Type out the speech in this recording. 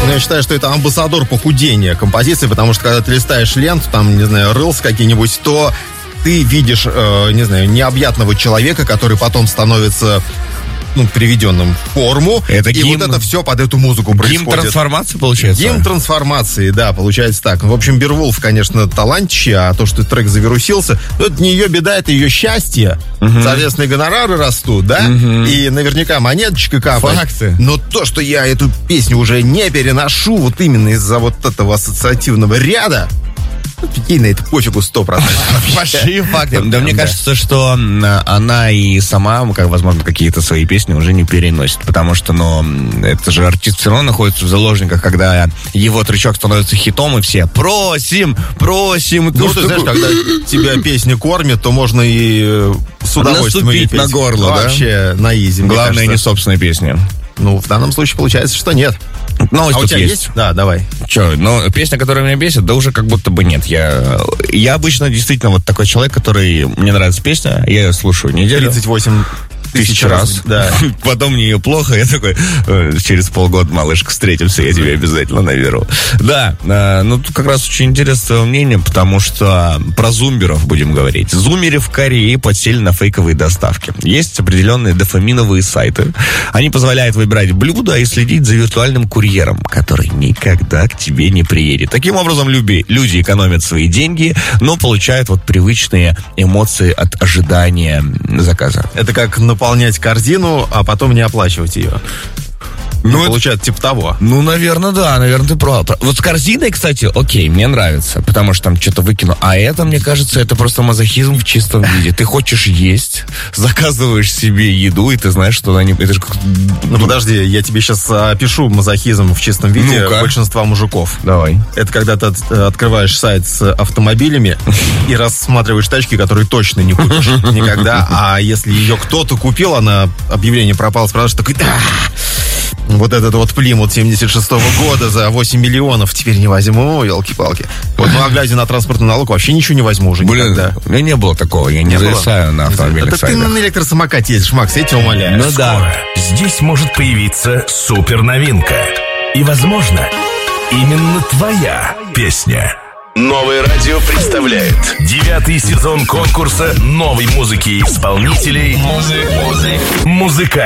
Но я считаю, что это амбассадор похудения композиции, потому что когда ты листаешь ленту, там, не знаю, рилс какие-нибудь, то ты видишь, не знаю, необъятного человека, который потом становится, приведенным в форму. Это и гимн, вот это все под эту музыку происходит. Гимн трансформации, получается? Гимн трансформации, да, получается так. В общем, Беовулф, конечно, талантище, а то, что трек завирусился, это не ее беда, это ее счастье. Соответственно, и гонорары растут, да? И наверняка монеточка капает. Факты. Но то, что я эту песню уже не переношу вот именно из-за вот этого ассоциативного ряда, ей на это пофигу 100%. Большие факты. Да, мне кажется, что она и сама, возможно, какие-то свои песни уже не переносит, потому что, это же артист все равно находится в заложниках, когда его тречок становится хитом, и все просим. Ты знаешь, когда тебя песня кормит, то можно и с удовольствием наступить на горло, да? Вообще на изи. Главное, не собственная песня. В данном случае получается, что нет. Новость у тут тебя есть? Да, давай. Песня, которая меня бесит, да уже как будто бы нет. Я обычно действительно вот такой человек, который... Мне нравится песня, я ее слушаю неделю. 38 тысяч раз. Да. Потом мне ее плохо, я такой, через полгода, малышка, встретимся, я тебе обязательно наберу. Да, тут как раз очень интересное мнение, потому что про зумеров будем говорить. Зумеры в Корее подсели на фейковые доставки. Есть определенные дофаминовые сайты. Они позволяют выбирать блюда и следить за виртуальным курьером, который никогда к тебе не приедет. Таким образом, люди экономят свои деньги, но получают привычные эмоции от ожидания заказа. Это как наполнять корзину, а потом не оплачивать ее. Получается, типа того. Наверное, да, наверное, ты прав. Вот с корзиной, кстати, окей, мне нравится, потому что там что-то выкину. А это, мне кажется, это просто мазохизм в чистом виде. Ты хочешь есть, заказываешь себе еду, и ты знаешь, что она не... Это же как... подожди, я тебе сейчас опишу мазохизм в чистом виде большинства мужиков. Давай. Это когда ты открываешь сайт с автомобилями и рассматриваешь тачки, которые точно не купишь никогда. А если ее кто-то купил, она объявление пропало с продаж, такой... Вот этот Плимут 76-го года за 8 миллионов теперь не возьму, елки-палки. А глядя на транспортный налог, вообще ничего не возьму уже никогда. У меня не было такого, я не зависаю на автомобильных сайтах. Ты на электросамокате ездишь, Макс, я тебя умоляю. Скоро здесь может появиться супер новинка. И, возможно, именно твоя песня. Новое радио представляет 9-й сезон конкурса новой музыки и исполнителей «Музыка».